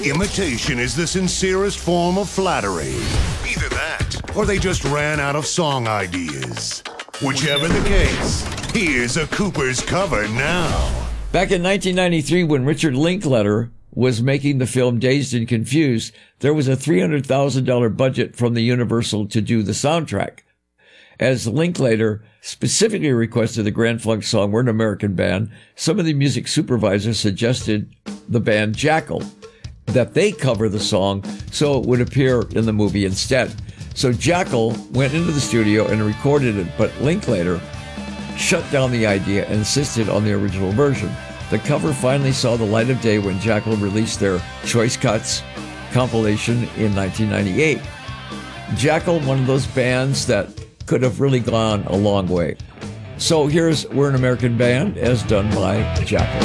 Imitation is the sincerest form of flattery. Either that, or they just ran out of song ideas. Whichever the case, here's a Cooper's cover now. Back in 1993, when Richard Linklater was making the film Dazed and Confused, there was a $300,000 budget from the Universal to do the soundtrack. As Linklater specifically requested the Grand Funk song We're an American Band, some of the music supervisors suggested the band Jackal, that they cover the song so it would appear in the movie instead. So Jackal went into the studio and recorded it, but Linklater shut down the idea and insisted on the original version. The cover finally saw the light of day when Jackal released their Choice Cuts compilation in 1998. Jackal, one of those bands that could have really gone a long way. So here's We're an American Band as done by Jackal.